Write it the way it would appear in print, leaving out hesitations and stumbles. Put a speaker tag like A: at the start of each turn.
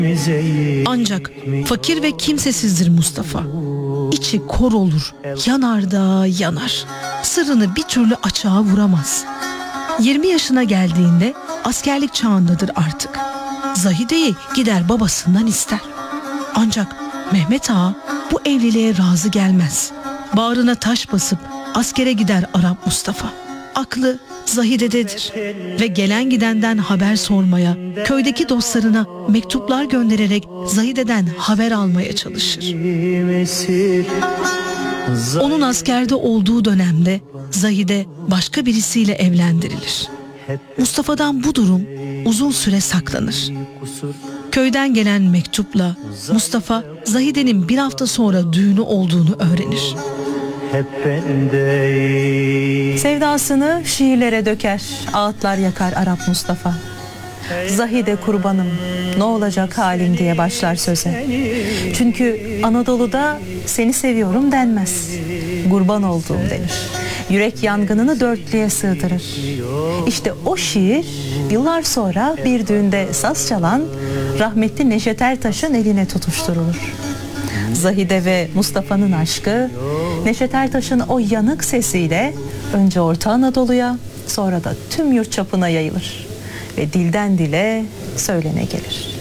A: Ancak fakir ve kimsesizdir Mustafa. İçi kor olur, yanar da yanar. Sırrını bir türlü açığa vuramaz. 20 yaşına geldiğinde askerlik çağındadır artık. Zahide'yi gider babasından ister. Ancak Mehmet Ağa bu evliliğe razı gelmez. Bağrına taş basıp askere gider Arap Mustafa. Aklı Zahide'dedir ve gelen gidenden haber sormaya, köydeki dostlarına mektuplar göndererek Zahide'den haber almaya çalışır. Onun askerde olduğu dönemde Zahide başka birisiyle evlendirilir. Mustafa'dan bu durum uzun süre saklanır. Köyden gelen mektupla Mustafa Zahide'nin bir hafta sonra düğünü olduğunu öğrenir.
B: Sevdasını şiirlere döker, ağıtlar yakar Arap Mustafa. Zahide kurbanım, ne olacak halim diye başlar söze. Çünkü Anadolu'da seni seviyorum denmez, kurban olduğum denir. Yürek yangınını dörtlüğe sığdırır. İşte o şiir yıllar sonra bir düğünde saz çalan rahmetli Neşet Ertaş'ın eline tutuşturulur. Zahide ve Mustafa'nın aşkı Neşet Ertaş'ın o yanık sesiyle önce Orta Anadolu'ya, sonra da tüm yurt çapına yayılır ve dilden dile söylene gelir.